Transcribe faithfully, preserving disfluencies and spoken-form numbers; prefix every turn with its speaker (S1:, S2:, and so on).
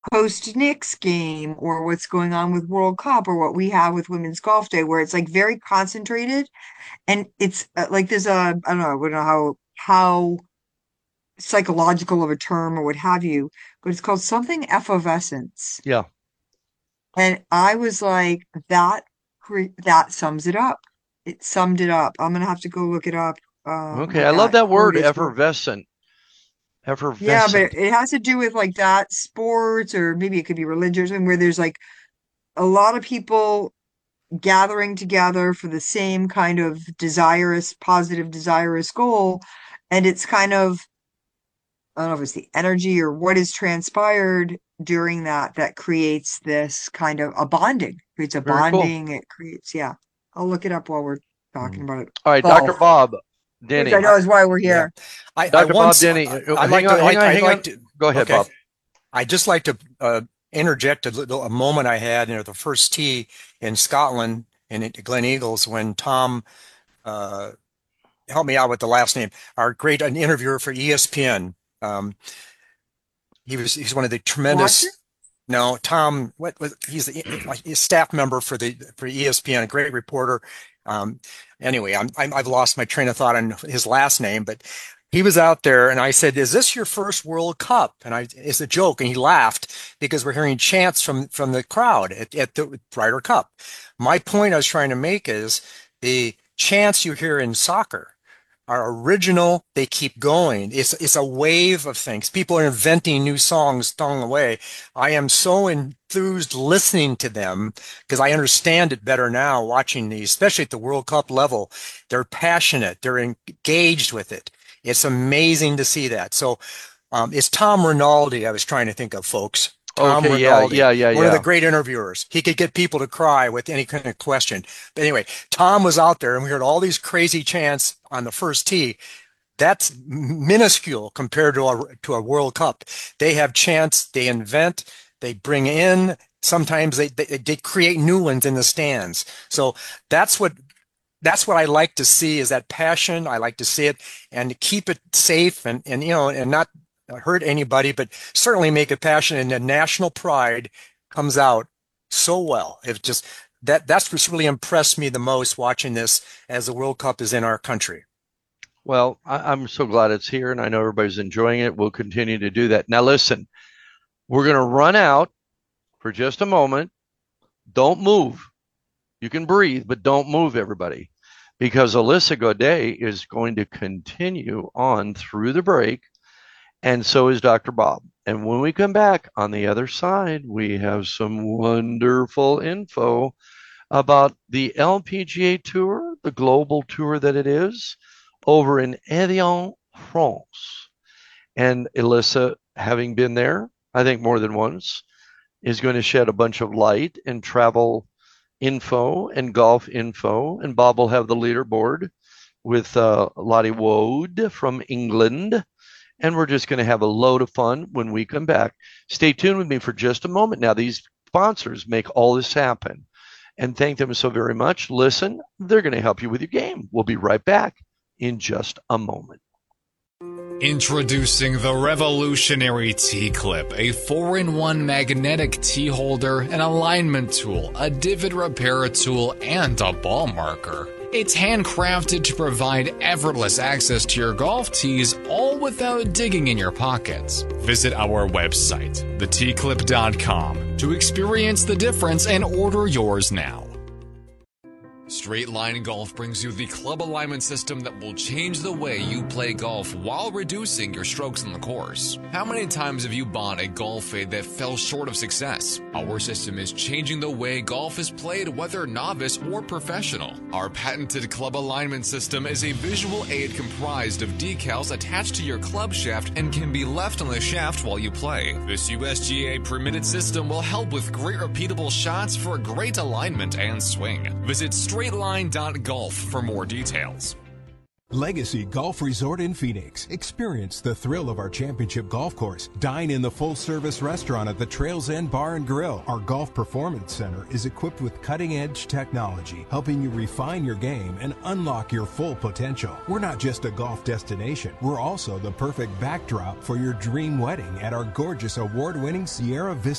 S1: post Knicks game or what's going on with World Cup or what we have with Women's Golf Day, where it's like very concentrated and it's uh, like there's a I don't know I don't know how how psychological of a term or what have you, but it's called something effervescence.
S2: Yeah.
S1: And I was like, that cre- that sums it up. It summed it up. I'm gonna have to go look it up, uh,
S2: Okay.
S1: what
S2: I love
S1: that
S2: that
S1: quote
S2: word,
S1: is. But
S2: effervescent.
S1: yeah, but
S2: Effervescent.
S1: it has to do with like that sports or maybe it could be religious and where there's like a lot of people gathering together for the same kind of desirous, positive, desirous goal. And it's kind of, I don't know if it's the energy or what is transpired during that that creates this kind of a bonding. Creates a
S2: Very cool.
S1: bonding. It creates, yeah. I'll look it up while we're talking
S2: Mm.
S1: about it.
S2: All right, doctor
S1: Golf,
S2: Bob
S1: which I
S2: Denny.
S1: know is why we're
S3: Yeah,
S1: here.
S3: I, I
S2: doctor Bob
S3: once
S2: Denny.
S3: I,
S2: uh,
S3: I
S2: Hang
S3: like to
S2: on, hang
S3: like
S2: on,
S3: I'd
S2: hang
S3: like
S2: on.
S3: to
S2: Go ahead,
S3: okay.
S2: Bob.
S3: I just like to uh, interject a little a moment I had near the first tee in Scotland in Glen Eagles when Tom uh, helped me out with the last name. Our great an interviewer for E S P N. Um, he was he's one of the
S1: Watson?
S3: tremendous. No, Tom. What was he's a staff member for the for E S P N, a great reporter. Um, anyway, I'm, I'm I've lost my train of thought on his last name, but he was out there, and I said, "Is this your first World Cup?" And I it's a joke, and he laughed because we're hearing chants from from the crowd at, at the Ryder Cup. My point I was trying to make is the chants you hear in soccer are original. They keep going. It's it's a wave of things. People are inventing new songs along the way. I am so enthused listening to them because I understand it better now watching these, especially at the World Cup level. They're passionate. They're engaged with it. It's amazing to see that. So um, it's Tom Rinaldi I was trying to think of, folks. Tom
S2: Okay, yeah,
S3: Rinaldi,
S2: yeah, yeah,
S3: one of the
S2: yeah.
S3: great interviewers. He could get people to cry with any kind of question. But anyway, Tom was out there and we heard all these crazy chants on the first tee. That's minuscule compared to a, to a World Cup. They have chants, they invent, they bring in, sometimes they, they, they create new ones in the stands. So that's what that's what I like to see is that passion. I like to see it and to keep it safe and, and you know, and not hurt anybody, but certainly make it passionate and the national pride comes out so well. It just that that's what's really impressed me the most watching this as the World Cup is in our country.
S2: Well, I, I'm so glad it's here, and I know everybody's enjoying it. We'll continue to do that. Now, listen, we're going to run out for just a moment. Don't move. You can breathe, but don't move, everybody, because Alyssa Godet is going to continue on through the break, and so is doctor Bob. And when we come back on the other side, we have some wonderful info about the L P G A Tour, the global tour that it is, over in Evian, France. And Alyssa, having been there, I think more than once, is going to shed a bunch of light and travel info and golf info. And Bob will have the leaderboard with uh, Lottie Wood from England. And we're just going to have a load of fun when we come back. Stay tuned with me for just a moment. Now, these sponsors make all this happen. And thank them so very much. Listen, they're going to help you with your game. We'll be right back in just a moment.
S4: Introducing the revolutionary T-Clip, a four in one magnetic tee holder, an alignment tool, a divot repair tool, and a ball marker. It's handcrafted to provide effortless access to your golf tees, all without digging in your pockets. Visit our website, the tee clip dot com, to experience the difference and order yours now. Straight Line Golf brings you the club alignment system that will change the way you play golf while reducing your strokes on the course. How many times have you bought a golf fade that fell short of success? Our system is changing the way golf is played, whether novice or professional. Our patented club alignment system is a visual aid comprised of decals attached to your club shaft and can be left on the shaft while you play. This U S G A permitted system will help with great repeatable shots for great alignment and swing. Visit Straight Line dot golf for more details.
S5: Legacy Golf Resort in Phoenix. Experience the thrill of our championship golf course. Dine in the full-service restaurant at the Trails End Bar and Grill. Our Golf Performance Center is equipped with cutting-edge technology, helping you refine your game and unlock your full potential. We're not just a golf destination. We're also the perfect backdrop for your dream wedding at our gorgeous award-winning Sierra Vista